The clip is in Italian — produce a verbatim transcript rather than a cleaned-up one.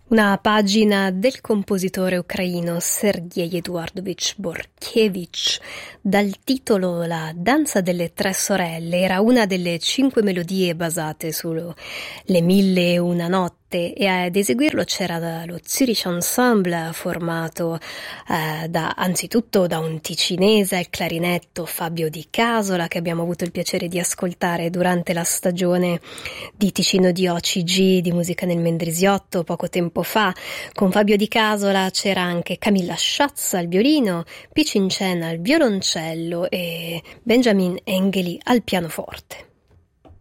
Una pagina del compositore ucraino Sergej Eduardovich Borchevich dal titolo La danza delle tre sorelle. Era una delle cinque melodie basate sulle Mille e una notte, e ad eseguirlo c'era lo Zurich Ensemble, formato eh, da, anzitutto da un ticinese al clarinetto, Fabio Di Casola, che abbiamo avuto il piacere di ascoltare durante la stagione di Ticino di O C G di Musica nel Mendrisiotto poco tempo fa. Con Fabio Di Casola c'era anche Camilla Schatz al violino, Picincena al violoncello e Benjamin Engeli al pianoforte.